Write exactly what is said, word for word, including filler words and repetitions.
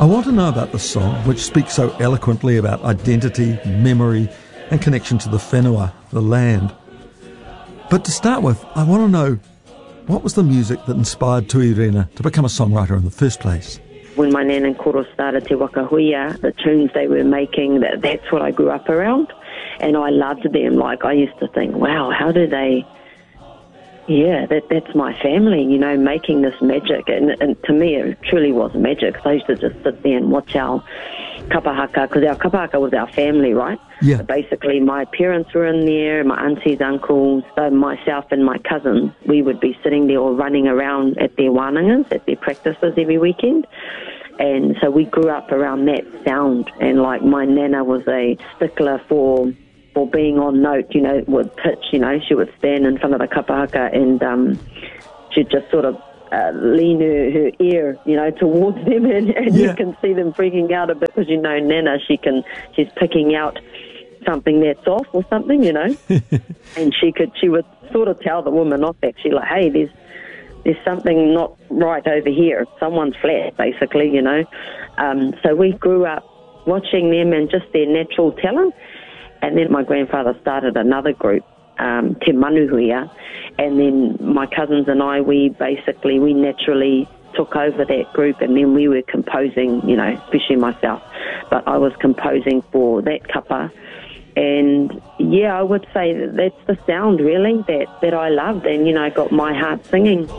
I want to know about the song, which speaks so eloquently about identity, memory, and connection to the whenua, the land. But to start with, I want to know, what was the music that inspired Tui Rena to become a songwriter in the first place? When my nan and koro started Te Waka Huia, the tunes they were making, that, that's what I grew up around. And I loved them. Like, I used to think, wow, how do they... Yeah, that that's my family, you know, making this magic. And, and to me, it truly was magic, because I used to just sit there and watch our kapahaka, because our kapahaka was our family, right? Yeah. So basically, my parents were in there, my aunties, uncles, so myself and my cousins, we would be sitting there or running around at their wānangas, at their practices every weekend. And so we grew up around that sound. And like, my nana was a stickler for... for being on note, you know, with pitch, you know, she would stand in front of the kapahaka and um, she'd just sort of uh, lean her, her ear, you know, towards them, and, and yeah. you can see them freaking out a bit, because, you know, Nana, she can, she's picking out something that's off or something, you know, and she could, she would sort of tell the woman off, actually, like, hey, there's, there's something not right over here. Someone's flat, basically, you know. Um, so we grew up watching them and just their natural talent. And then my grandfather started another group, um, Te Manuhuia, and then my cousins and I, we basically, we naturally took over that group, and then we were composing, you know, especially myself, but I was composing for that kapa. And yeah, I would say that that's the sound really that, that I loved, and, you know, got my heart singing.